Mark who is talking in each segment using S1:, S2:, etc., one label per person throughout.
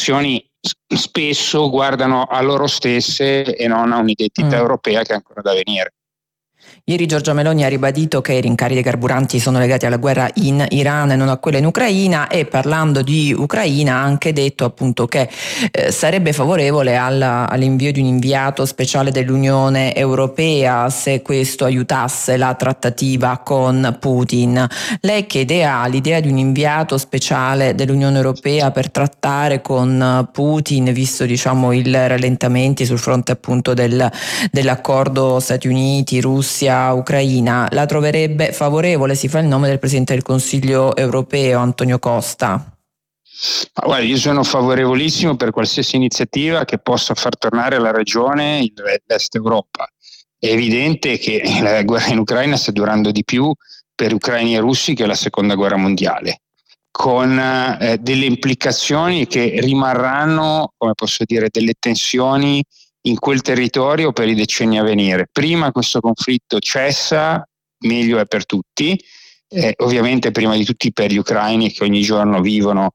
S1: nazioni spesso guardano a loro stesse e non a un'identità europea che è ancora da venire.
S2: Ieri Giorgia Meloni ha ribadito che i rincari dei carburanti sono legati alla guerra in Iran e non a quella in Ucraina, e parlando di Ucraina ha anche detto appunto che sarebbe favorevole all'invio di un inviato speciale dell'Unione Europea se questo aiutasse la trattativa con Putin. Lei che idea ha l'idea di un inviato speciale dell'Unione Europea per trattare con Putin, visto diciamo i rallentamenti sul fronte appunto dell'accordo Stati Uniti, Russia, Ucraina? La troverebbe favorevole? Si fa il nome del Presidente del Consiglio europeo Antonio Costa.
S1: Guarda, io sono favorevolissimo per qualsiasi iniziativa che possa far tornare la regione l'Est Europa. È evidente che la guerra in Ucraina sta durando di più per ucraini e russi che la seconda guerra mondiale, con delle implicazioni che rimarranno, come posso dire, delle tensioni in quel territorio per i decenni a venire. Prima questo conflitto cessa, meglio è per tutti, ovviamente prima di tutti per gli ucraini che ogni giorno vivono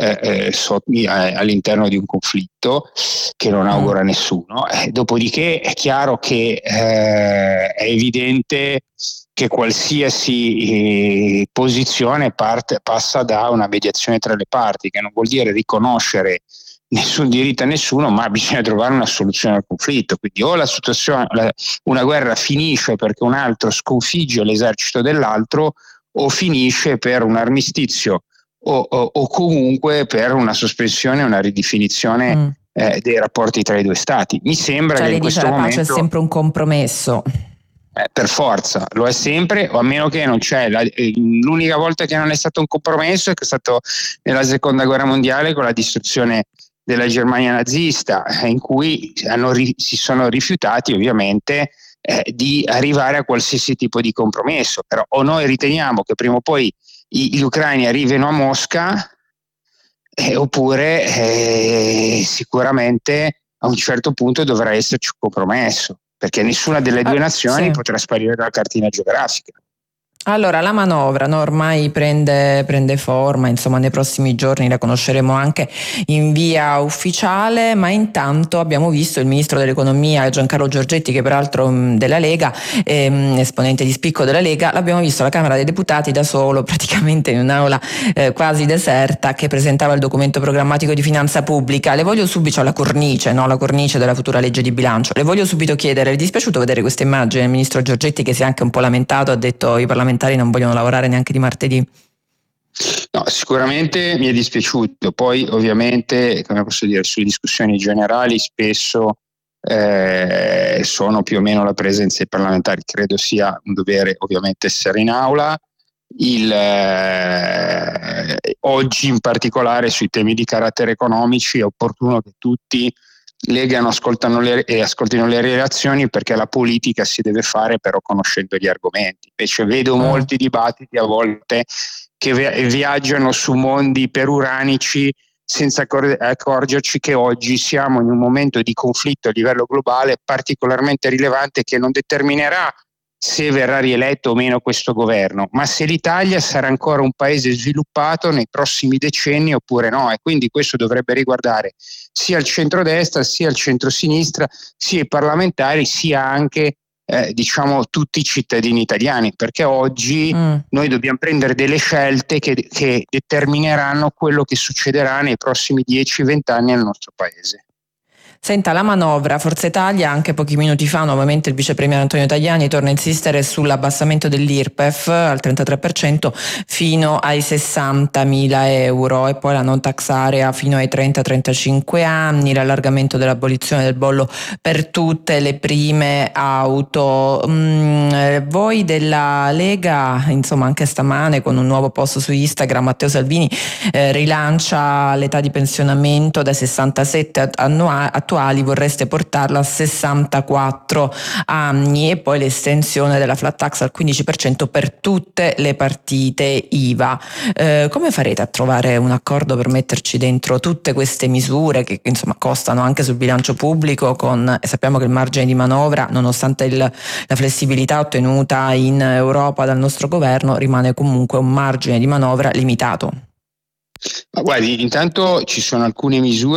S1: all'interno di un conflitto che non augura a nessuno. Dopodiché è chiaro che è evidente che qualsiasi posizione passa da una mediazione tra le parti, che non vuol dire riconoscere nessun diritto a nessuno, ma bisogna trovare una soluzione al conflitto. Quindi o una guerra finisce perché un altro sconfigge l'esercito dell'altro, o finisce per un armistizio o comunque per una sospensione, una ridefinizione dei rapporti tra i due stati. Mi sembra che in questo momento
S2: la pace è sempre un compromesso.
S1: Per forza, lo è sempre, o a meno che non c'è. L'unica volta che non è stato un compromesso è stato nella seconda guerra mondiale, con la distruzione della Germania nazista, in cui si sono rifiutati ovviamente di arrivare a qualsiasi tipo di compromesso. Però o noi riteniamo che prima o poi gli ucraini arrivino a Mosca, oppure sicuramente a un certo punto dovrà esserci un compromesso, perché nessuna delle due nazioni potrà sparire dalla cartina geografica.
S2: Allora, la manovra ormai prende forma, insomma nei prossimi giorni la conosceremo anche in via ufficiale, ma intanto abbiamo visto il ministro dell'economia Giancarlo Giorgetti, che peraltro della Lega, esponente di spicco della Lega, l'abbiamo visto alla Camera dei Deputati da solo, praticamente in un'aula quasi deserta, che presentava il documento programmatico di finanza pubblica. Le voglio subito la cornice della futura legge di bilancio. Le voglio subito chiedere, è dispiaciuto vedere questa immagine del ministro Giorgetti, che si è anche un po' lamentato, ha detto i parlamentari non vogliono lavorare neanche di martedì?
S1: No, sicuramente mi è dispiaciuto. Poi ovviamente, come posso dire, sulle discussioni generali spesso sono più o meno la presenza dei parlamentari. Credo sia un dovere ovviamente essere in aula. Oggi in particolare sui temi di carattere economici è opportuno che tutti legano, ascoltino le relazioni, perché la politica si deve fare però conoscendo gli argomenti. Invece vedo molti dibattiti a volte che viaggiano su mondi peruranici senza accorgerci che oggi siamo in un momento di conflitto a livello globale particolarmente rilevante, che non determinerà se verrà rieletto o meno questo governo, ma se l'Italia sarà ancora un paese sviluppato nei prossimi decenni oppure no. E quindi questo dovrebbe riguardare sia il centrodestra, sia il centrosinistra, sia i parlamentari, sia anche tutti i cittadini italiani, perché oggi noi dobbiamo prendere delle scelte che determineranno quello che succederà nei prossimi 10-20 anni nel nostro paese.
S2: Senta, la manovra, Forza Italia anche pochi minuti fa nuovamente il vice premier Antonio Tajani torna a insistere sull'abbassamento dell'IRPEF al 33% fino ai 60.000 euro, e poi la non tax area fino ai 30-35 anni, l'allargamento dell'abolizione del bollo per tutte le prime auto. Voi della Lega, insomma, anche stamane con un nuovo post su Instagram, Matteo Salvini rilancia l'età di pensionamento dai 67 attuali, vorreste portarla a 64 anni, e poi l'estensione della flat tax al 15% per tutte le partite IVA. Come farete a trovare un accordo per metterci dentro tutte queste misure che insomma costano anche sul bilancio pubblico, e sappiamo che il margine di manovra, nonostante la flessibilità ottenuta in Europa dal nostro governo, rimane comunque un margine di manovra limitato?
S1: Ma guardi, intanto ci sono alcune misure